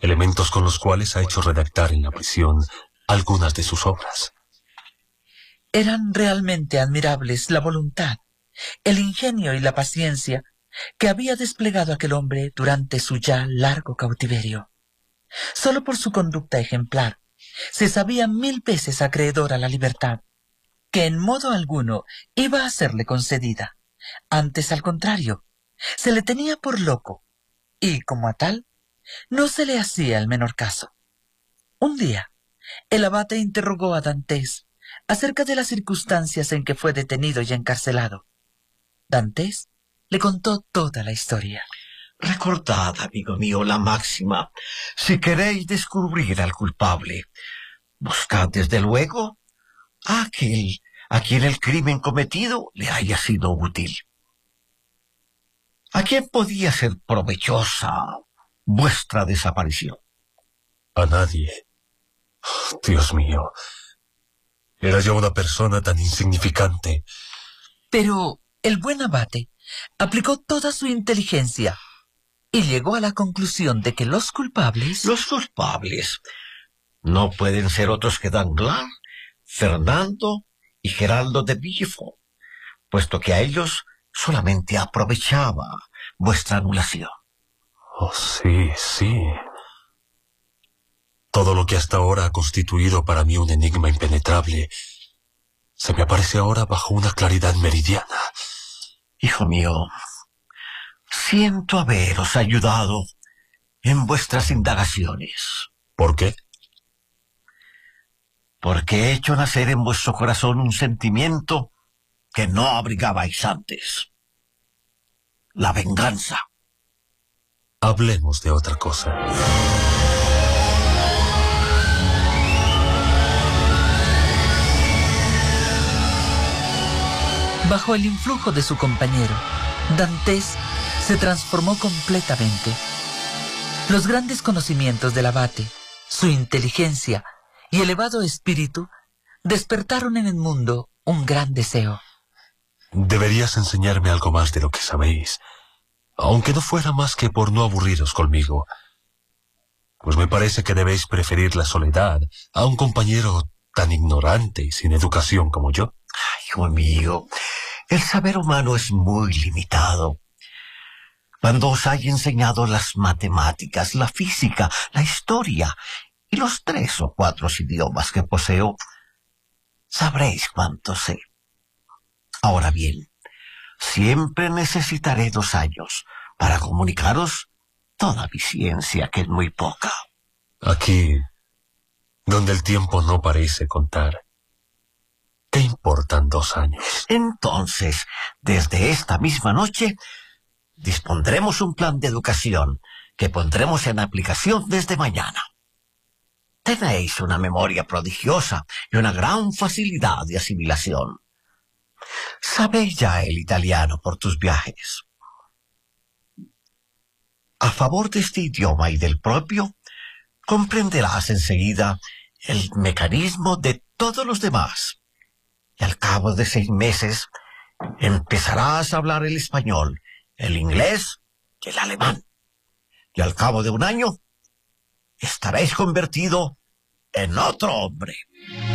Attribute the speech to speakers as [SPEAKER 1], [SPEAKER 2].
[SPEAKER 1] elementos con los cuales ha hecho redactar en la prisión algunas de sus obras.
[SPEAKER 2] Eran realmente admirables la voluntad, el ingenio y la paciencia que había desplegado aquel hombre durante su ya largo cautiverio. Solo por su conducta ejemplar se sabía 1000 veces acreedor a la libertad, que en modo alguno iba a serle concedida. Antes, al contrario, se le tenía por loco, y como a tal, no se le hacía el menor caso. Un día, el abate interrogó a Dantes acerca de las circunstancias en que fue detenido y encarcelado. Dantes le contó toda la historia.
[SPEAKER 3] Recordad, amigo mío, la máxima: si queréis descubrir al culpable, buscad desde luego a aquel a quien el crimen cometido le haya sido útil. ¿A quién podía ser provechosa vuestra desaparición?
[SPEAKER 1] A nadie. Dios mío. Era yo una persona tan insignificante.
[SPEAKER 2] Pero el buen abate aplicó toda su inteligencia y llegó a la conclusión de que los culpables...
[SPEAKER 3] Los culpables no pueden ser otros que Danglars, Fernando y Geraldo de Villefort, puesto que a ellos solamente aprovechaba vuestra anulación.
[SPEAKER 1] Oh, sí, sí. Todo lo que hasta ahora ha constituido para mí un enigma impenetrable se me aparece ahora bajo una claridad meridiana.
[SPEAKER 3] Hijo mío, siento haberos ayudado en vuestras indagaciones.
[SPEAKER 1] ¿Por qué?
[SPEAKER 3] Porque he hecho nacer en vuestro corazón un sentimiento que no abrigabais antes: la venganza.
[SPEAKER 1] Hablemos de otra cosa.
[SPEAKER 2] Bajo el influjo de su compañero, Dantes se transformó completamente. Los grandes conocimientos del abate, su inteligencia y elevado espíritu despertaron en el mundo un gran deseo.
[SPEAKER 1] Deberías enseñarme algo más de lo que sabéis, aunque no fuera más que por no aburriros conmigo. Pues me parece que debéis preferir la soledad a un compañero tan ignorante y sin educación como yo.
[SPEAKER 3] Hijo mío, el saber humano es muy limitado. Cuando os haya enseñado las matemáticas, la física, la historia y los 3 o 4 idiomas que poseo, sabréis cuánto sé. Ahora bien, siempre necesitaré 2 años para comunicaros toda mi ciencia, que es muy poca.
[SPEAKER 1] Aquí, donde el tiempo no parece contar, ¿qué importan 2 años?
[SPEAKER 3] Entonces, desde esta misma noche, dispondremos un plan de educación que pondremos en aplicación desde mañana. Tenéis una memoria prodigiosa y una gran facilidad de asimilación. Sabéis ya el italiano por tus viajes. A favor de este idioma y del propio, comprenderás enseguida el mecanismo de todos los demás. Y al cabo de 6 meses, empezarás a hablar el español, el inglés y el alemán. Y al cabo de 1 año, estaréis convertido en otro hombre.